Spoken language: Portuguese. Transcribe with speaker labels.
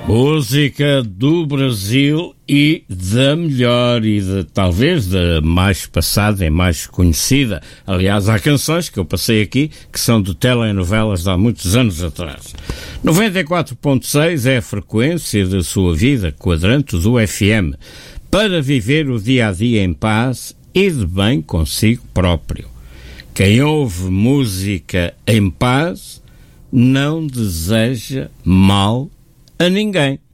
Speaker 1: Música do Brasil e da melhor e talvez da mais passada e mais conhecida. Aliás, há canções que eu passei aqui que são de telenovelas de há muitos anos atrás. 94.6 é a frequência da sua vida, quadrante do FM, para viver o dia-a-dia em paz e de bem consigo próprio. Quem ouve música em paz não deseja mal a ninguém.